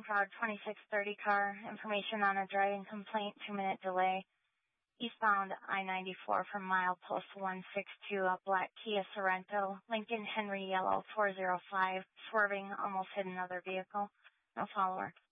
St. Cloud 2630 car. Information on a driving complaint, 2-minute delay. Eastbound I-94 from milepost 162, a black Kia Sorento, Lincoln Henry Yellow 405, swerving, almost hit another vehicle. No follower.